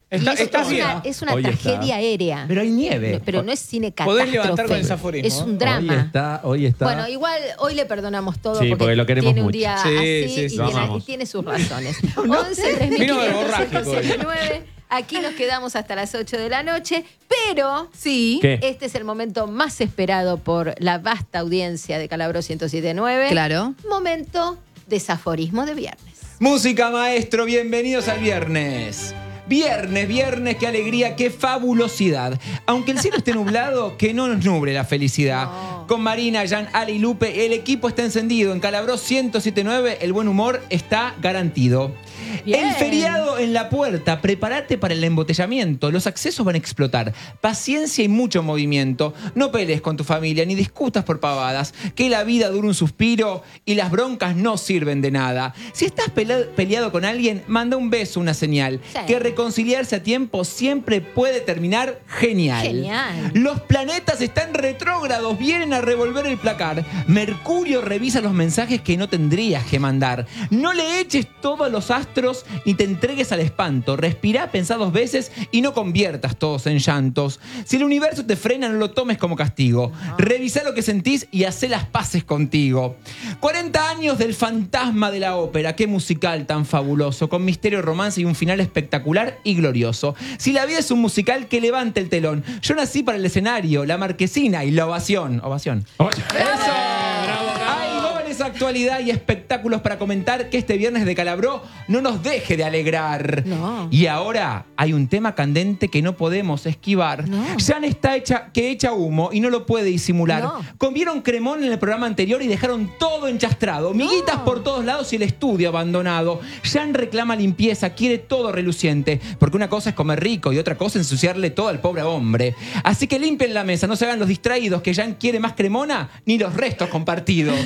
Es una tragedia aérea. Pero hay nieve. Pero no es cine Podés catástrofe. levantar con ese aforismo. Es un drama. Hoy está. Bueno, igual hoy le perdonamos todo Sí, porque lo queremos tiene un mucho. día Sí, así sí, y tiene sus razones. 11 Vino de borraje, 3579. Aquí nos quedamos hasta las 8 de la noche, pero Sí. ¿Qué? este es el momento más esperado por la vasta audiencia de Calabro 107.9. Claro. Momento desaforismo de viernes. Música, maestro, bienvenidos al viernes. Viernes, qué alegría, qué fabulosidad. Aunque el cielo esté nublado, que no nos nuble la felicidad. No. Con Marina, Jan, Ali y Lupe, el equipo está encendido. En Calabro 107.9, el buen humor está garantido. Bien. El feriado en la puerta, prepárate para el embotellamiento. Los accesos van a explotar. Paciencia y mucho movimiento. No pelees con tu familia ni discutas por pavadas. Que la vida dure un suspiro y las broncas no sirven de nada. Si estás peleado con alguien, manda un beso, una señal. Sí. Que reconciliarse a tiempo siempre puede terminar genial. Genial. Los planetas están retrógrados, vienen a revolver el placar. Mercurio revisa los mensajes que no tendrías que mandar. No le eches todos los astros ni te entregues al espanto. Respirá, pensá 2 veces y no conviertas todos en llantos. Si el universo te frena, no lo tomes como castigo. Revisá lo que sentís y hacé las paces contigo. 40 años del fantasma de la ópera. Qué musical tan fabuloso, con misterio, romance y un final espectacular y glorioso. Si la vida es un musical, que levante el telón. Yo nací para el escenario, la marquesina y la ovación. Ovación. Hay goles, actualidad y espectáculos para comentar que este viernes de Calabró no nos deje de alegrar. No. Y ahora hay un tema candente que no podemos esquivar. No. Jan está echa humo y no lo puede disimular. No. Comieron cremón en el programa anterior y dejaron todo enchastrado. Miguitas por todos lados y el estudio abandonado. Jan reclama limpieza, quiere todo reluciente. Porque una cosa es comer rico y otra cosa es ensuciarle todo al pobre hombre. Así que limpien la mesa, no se hagan los distraídos, que Jan quiere más cremona ni los restos compartidos.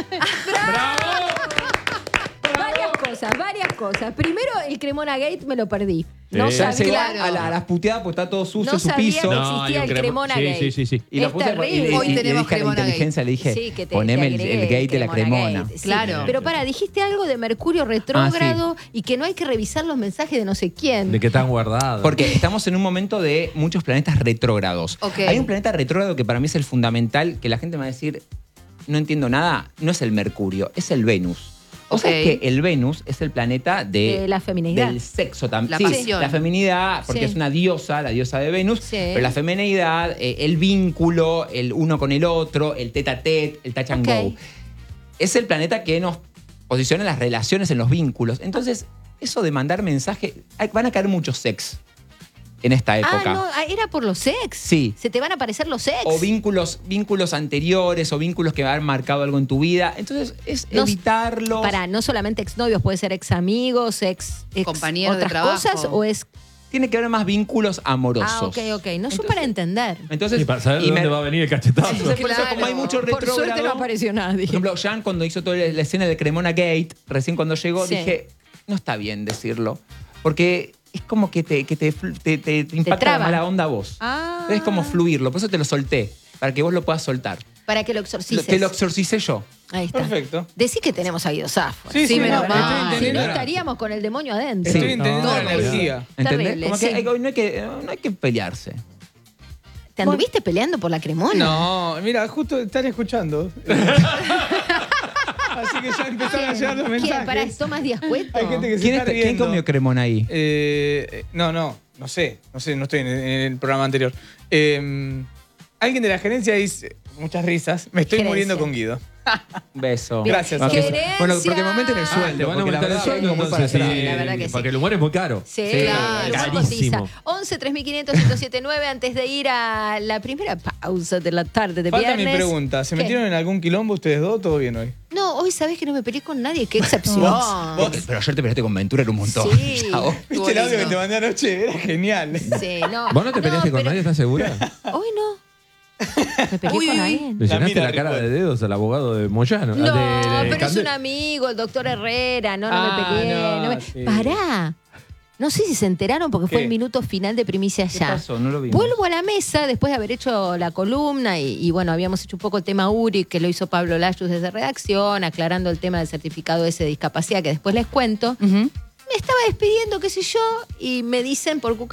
Varias cosas. Primero, el Cremona Gate me lo perdí. No Sí. Ya se sabía. va a las puteadas porque está todo sucio No su sabía piso. que No, existía hay un el Cremona sí, Gate. sí. Y lo Es puse terrible. y Hoy le tenemos dije a la Cremona inteligencia, le dije, Sí, que te poneme agregué el gate de la cremona. Gate. Sí. Claro. Pero dijiste algo de Mercurio retrógrado y que no hay que revisar los mensajes de no sé quién. De que están guardados. Porque estamos en un momento de muchos planetas retrógrados. Ok. Hay un planeta retrógrado que para mí es el fundamental, que la gente me va a decir, no entiendo nada, no es el Mercurio, es el Venus. O sea, Ok. es que el Venus es el planeta De la feminidad. del sexo también. La Sí, pasión. la feminidad, porque Sí. es una diosa, la diosa de Venus. Sí. Pero la feminidad, el vínculo, el uno con el otro, el tete a tete, el touch and Ok. go. Es el planeta que nos posiciona en las relaciones, en los vínculos. Entonces, eso de mandar mensajes, van a caer muchos sex en esta época. No, era por los sex. Sí. Se te van a aparecer los sex. O vínculos anteriores o vínculos que han marcado algo en tu vida. Entonces, es No, evitarlos. Para, no solamente exnovios, puede ser ex amigos, ex Compañeros de otras trabajo. cosas, o es. Tiene que haber más vínculos amorosos. Ok. No, yo para entender. Entonces, Y para saber de y dónde me- va a venir el cachetazo. Entonces, por eso, como hay mucho Por suerte no retrógrado. apareció nadie. Por ejemplo, Jan, cuando hizo toda la escena de Cremona Gate, recién cuando llegó, Sí. dije, no está bien decirlo. Porque es como que te impacta la traba. mala onda a vos. Ah. Es como fluirlo. Por eso te lo solté. Para que vos lo puedas soltar. Para que lo exorcices. Te lo exorcicé yo. Ahí está. Perfecto. Decí que tenemos oídos zafos. Sí, menos no, mal. estoy Si no entendiendo. estaríamos con el demonio adentro. Estoy Sí. entendiendo la No, energía. ¿Entendés? Terrible, Como que sí. no hay que pelearse. ¿Te anduviste peleando por la cremona? No, mira, justo están escuchando. Así que ya empezaron a llegar los ¿Quién? mensajes. ¿Para esto más días cueto? Hay gente que se ¿Quién está ¿Quién riendo. comió Cremona ahí? No sé, no estoy en el programa anterior. Alguien de la gerencia dice, muchas risas, me estoy Gerencia. muriendo con Guido. Un beso. Bien. Gracias. Gerencia. Bueno, porque me aumenten el Te sueldo. van a porque la aumentar el verdad sueldo, vengo muy para entonces, atrás. sí, La verdad que sí. porque el humor es muy caro. Sí, Sí, claro, claro. lo cotiza. Carísimo. 11 3500 1079 antes de ir a la primera pausa de la tarde de Falta viernes. mi pregunta, ¿se ¿Qué? metieron en algún quilombo ustedes dos? ¿Todo bien hoy? No, hoy sabés que no me peleé con nadie, qué excepción. Pero ayer te peleaste con Ventura, era un montón. Sí. Chao. ¿Viste el audio que te mandé anoche? Era genial. Sí, no. ¿Vos no te peleaste con pero nadie? ¿Estás segura? Hoy no. ¿Me peleé Uy, con uy. alguien? Le llenaste mira, la cara Ricardo. de dedos al abogado de Moyano. No, de pero es Candel. un amigo, el doctor Herrera. No me Ah, peleé. no, no me- sí. Pará. No sé si se enteraron porque fue ¿Qué? el minuto final de Primicia ¿Qué Ya. pasó? No lo vimos. Vuelvo a la mesa después de haber hecho la columna y bueno, habíamos hecho un poco el tema URI, que lo hizo Pablo Layuz desde redacción, aclarando el tema del certificado ese de discapacidad, que después les cuento. Ujú. Me estaba despidiendo, qué sé yo, y me dicen por